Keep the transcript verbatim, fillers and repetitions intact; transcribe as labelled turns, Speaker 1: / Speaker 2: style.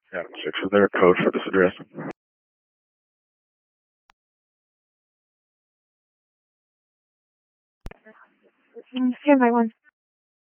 Speaker 1: Yeah, six is there a code for this address?
Speaker 2: Mm, Stand by one.